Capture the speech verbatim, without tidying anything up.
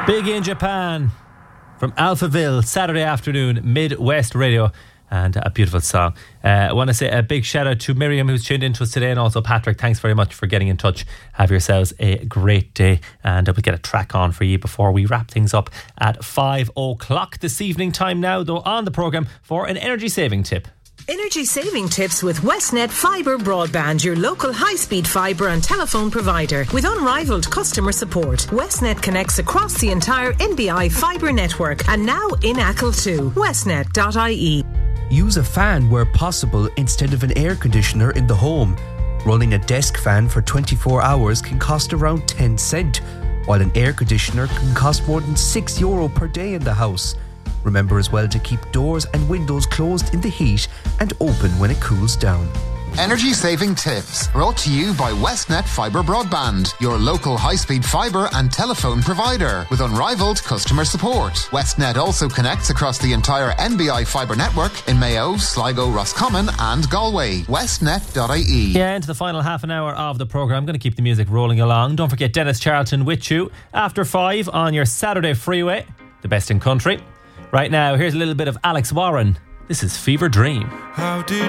Big in Japan from Alphaville, Saturday afternoon, Midwest Radio. And a beautiful song. Uh, I want to say a big shout out to Miriam, who's tuned into us today, and also Patrick. Thanks very much for getting in touch. Have yourselves a great day, and we'll get a track on for you before we wrap things up at five o'clock this evening. Time now, though, on the programme for an energy saving tip. Energy saving tips with Westnet Fibre Broadband, your local high-speed fibre and telephone provider. With unrivaled customer support, Westnet connects across the entire N B I fibre network, and now in Achill too. westnet dot I E. Use a fan where possible instead of an air conditioner in the home. Running a desk fan for twenty-four hours can cost around ten cent, while an air conditioner can cost more than six euro per day in the house. Remember as well to keep doors and windows closed in the heat and open when it cools down. Energy saving tips brought to you by Westnet Fibre Broadband, your local high-speed fibre and telephone provider with unrivaled customer support. Westnet also connects across the entire N B I fibre network in Mayo, Sligo, Roscommon and Galway. westnet dot I E. Yeah, into the final half an hour of the programme. I'm going to keep the music rolling along. Don't forget Dennis Charlton with you after five on your Saturday freeway, the best in country. Right now, here's a little bit of Alex Warren. This is Fever Dream. How did